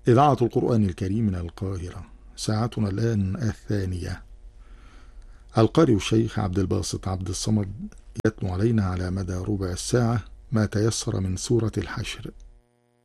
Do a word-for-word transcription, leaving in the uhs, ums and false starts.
إذاعة القرآن الكريم من القاهرة. ساعتنا الآن الثانية. القارئ الشيخ عبد الباسط عبد الصمد يتلو علينا على مدى ربع الساعة ما تيسر من سورة الحشر